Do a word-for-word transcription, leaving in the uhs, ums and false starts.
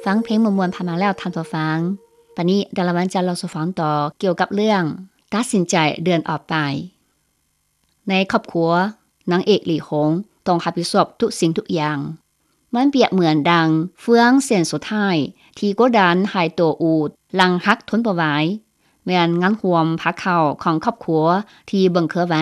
ฟังเพลงมวนๆผ่านมาแล้วท่านผู้ฟังปานนี้ดาราวันจะเราสู่ฟังต่อเกี่ยวกับเรื่องตัดสินใจเดินออกไปในครอบครัวนางเอกหลี่หงต้องรับผิดชอบทุกสิ่งทุกอย่างมันเปรียบเหมือนดังเฟืองเส้นสุดท้ายที่กดดันหายตัวอูดลังฮักทนบ่ไหวแม่นงานรวมพักเข้าของครอบครัวที่เบิ่งเคอไว้